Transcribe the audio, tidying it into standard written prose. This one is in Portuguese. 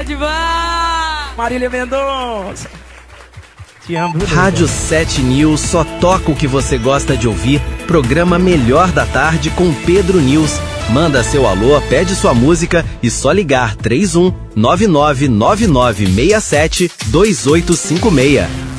demais! Marília Mendonça. Te amo. Rádio 7 News só toca o que você gosta de ouvir. Programa Melhor da Tarde com Pedro News. Manda seu alô, pede sua música e só ligar 31 999967 2856.